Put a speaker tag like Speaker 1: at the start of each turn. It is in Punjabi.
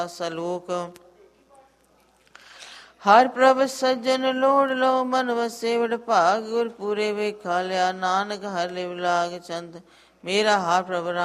Speaker 1: ਸਲੋਕ। ਹਰ ਪ੍ਰਭ ਸੱਜਣ ਲੋੜ ਲੋ, ਮਨ ਵਸੇ ਵਡ ਭਾਗ। ਗੁਰ ਪੂਰੇ ਵੇਖਾ ਲਿਆ, ਨਾਨਕ ਹਰ ਲਿਵ ਲਾਗ ਚੰਦ। ਮੇਰਾ ਹਰ ਪ੍ਰਭ